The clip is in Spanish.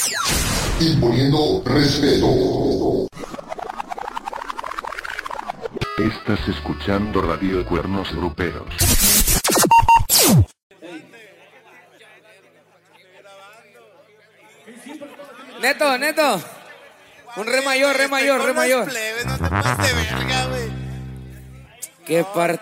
Imponiendo respeto. Estás escuchando Radio Cuernos Gruperos. Neto. Un re mayor. No te pases de verga, güey. Qué parte.